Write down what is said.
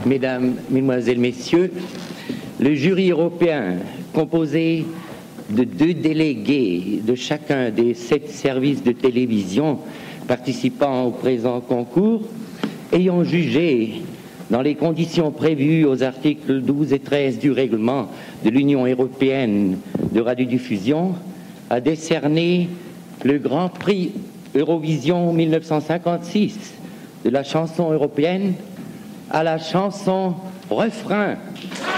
Mesdames, Mesdemoiselles, Messieurs, le jury européen, composé de 2 délégués de chacun des 7 services de télévision participant au présent concours, ayant jugé dans les conditions prévues aux articles 12 et 13 du règlement de l'Union européenne de radiodiffusion, a décerné le Grand Prix Eurovision 1956 de la chanson européenne à la chanson Refrain.